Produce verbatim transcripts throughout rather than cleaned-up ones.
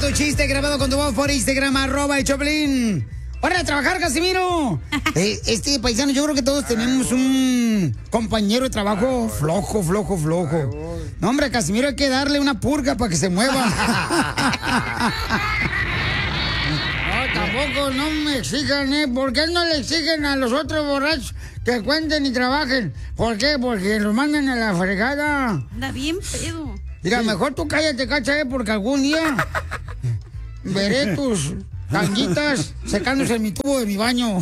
tu chiste grabado con tu voz por Instagram, arroba el Choplin. ¡Hora de trabajar, Casimiro! Eh, este paisano, yo creo que todos tenemos un compañero de trabajo flojo, flojo, flojo. No, hombre, Casimiro, hay que darle una purga para que se mueva. No, tampoco, no me exijan, ¿eh? ¿Por qué no le exigen a los otros borrachos que cuenten y trabajen? ¿Por qué? Porque los mandan a la fregada. Anda bien pedo. Mira, sí. Mejor tú cállate, cacha, ¿eh? Porque algún día veré tus tanguitas secándose en mi tubo de mi baño.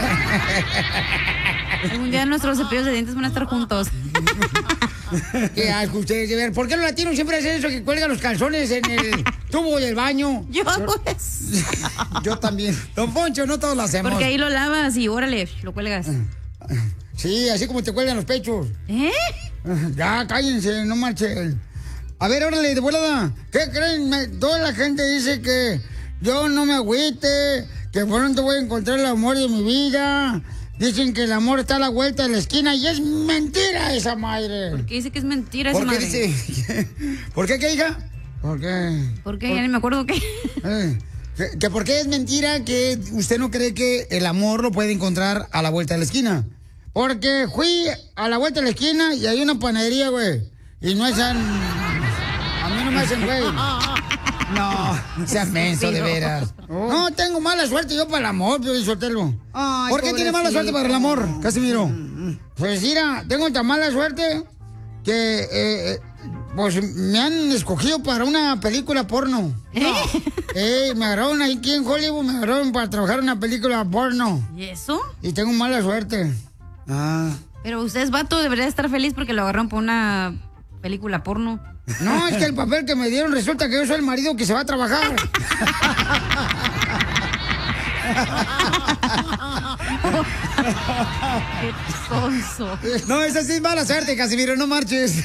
Algún día nuestros cepillos de dientes van a estar juntos. Qué asco ustedes de ver. ¿Por qué los latinos siempre hacen eso que cuelgan los calzones en el tubo del baño? Yo, pues. Yo también. Don Poncho, no todos lo hacemos. Porque ahí lo lavas y órale, lo cuelgas. Sí, así como te cuelgan los pechos. ¿Eh? Ya, cállense, no marchen. A ver, órale, de volada. ¿Qué creen? Me, toda la gente dice que yo no me agüite, que pronto voy a encontrar el amor de mi vida. Dicen que el amor está a la vuelta de la esquina y es mentira esa madre. ¿Por qué dice que es mentira esa ¿Por madre? qué dice? ¿Por qué, qué, hija? ¿Por qué? ¿Por qué? ¿Por... Ya ni me acuerdo qué. Eh, que, que ¿por qué es mentira que usted no cree que el amor lo puede encontrar a la vuelta de la esquina? Porque fui a la vuelta de la esquina y hay una panadería, güey. Y no es... An... A mí no me hacen, güey. No, seas menso, de veras. Oh. No, tengo mala suerte yo para el amor, Pio Sotelo. Ay, ¿por qué tiene mala suerte para el amor, Casimiro? Pues mira, tengo tan mala suerte que eh, pues me han escogido para una película porno. ¿Eh? Eh, me agarraron aquí en Hollywood, me agarraron para trabajar en una película porno. ¿Y eso? Y tengo mala suerte. Ah. Pero usted es vato, debería estar feliz porque lo agarraron por una película porno. No, es que el papel que me dieron resulta que yo soy el marido que se va a trabajar. Qué sonso. No, esa sí es mala suerte, Casimiro, no marches.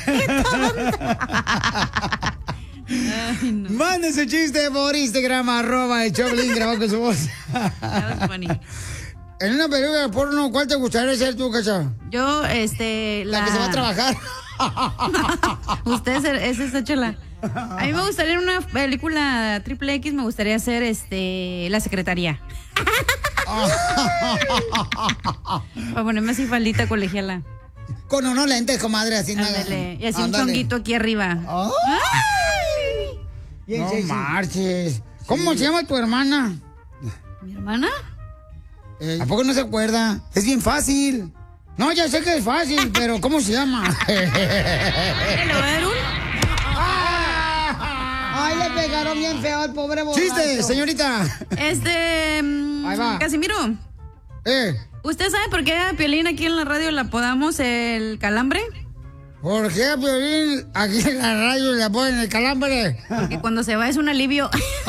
Ay, no. Mande su chiste por Instagram, arroba el Choplin, grabado con su voz. That was funny. En una película porno, ¿cuál te gustaría ser tú, Cacha? Yo, este... La, la que se va a trabajar. Usted es, es esa chela. A mí me gustaría en una película triple X, me gustaría ser este La Secretaría. Para ponerme así faldita colegiala. Con unos lentes, comadre, así nada. Y así Ándale. Un chonguito aquí arriba. Oh. No marches. ¿Cómo sí. se llama tu hermana? ¿Mi hermana? Eh, ¿A poco no se acuerda? Es bien fácil. No, ya sé que es fácil, pero ¿cómo se llama? ¿Le voy a dar un? ¡Ay, le pegaron bien feo al pobre borracho! ¡Chiste, señorita! Este... Ahí va. Casimiro. ¿Eh? ¿Usted sabe por qué a Piolín aquí en la radio le apodamos el calambre? ¿Por qué a Piolín aquí en la radio le ponen el calambre? Porque cuando se va es un alivio.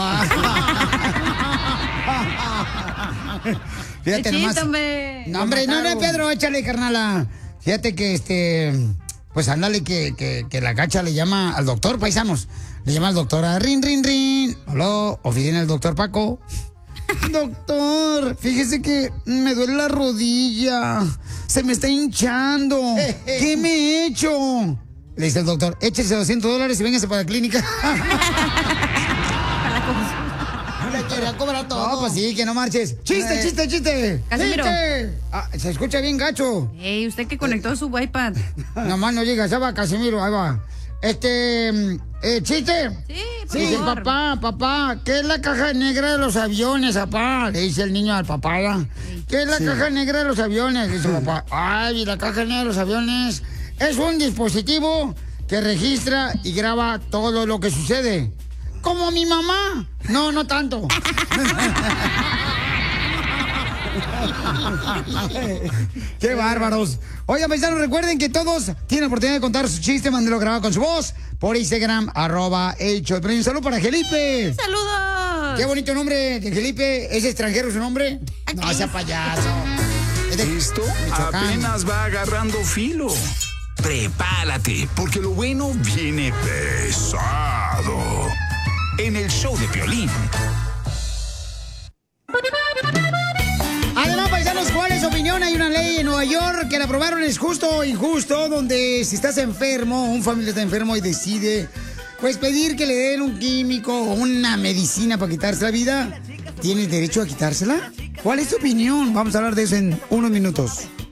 Fíjate nomás. No, hombre, no, no, Pedro, échale, carnala. Fíjate que este, pues ándale que, que, que la Cacha le llama al doctor, paisanos. Le llama al doctor a rin, rin, rin. Hola, oficina del doctor Paco. Doctor, fíjese que me duele la rodilla. Se me está hinchando. ¿Qué me he hecho? Le dice el doctor, échese doscientos dólares y véngase para la clínica. Le quería cobrar todo. No, pues sí, que no marches. ¡Chiste, eh, chiste, chiste! Casimiro. ¡Chiste! Ah, se escucha bien gacho. Ey, usted que conectó su iPad. Nomás no digas, ahí va, Casimiro, ahí va. Este, eh, ¿chiste? Sí, por sí, dice, papá, papá, ¿qué es la caja negra de los aviones, papá? Le dice el niño al papá, ¿ya? ¿Qué es la sí. caja negra de los aviones? Dice el papá, ay, la caja negra de los aviones es un dispositivo que registra y graba todo lo que sucede. ¿Como mi mamá? No, no tanto. ¡Qué bárbaros! Oigan, paisanos, recuerden que todos tienen la oportunidad de contar su chiste, mándenlo grabado con su voz por Instagram, arroba hecho. Un saludo para Felipe. ¡Saludos! ¡Qué bonito nombre de Felipe! ¿Es extranjero su nombre? No, sea payaso. Esto apenas va agarrando filo. Prepárate, porque lo bueno viene pesado. En el show de Piolín. Además, paisanos, ¿cuál es su opinión? Hay una ley en Nueva York que la aprobaron, es justo o injusto, donde si estás enfermo, un familiar está enfermo y decide pues pedir que le den un químico o una medicina para quitarse la vida, ¿tiene derecho a quitársela? ¿Cuál es tu opinión? Vamos a hablar de eso en unos minutos.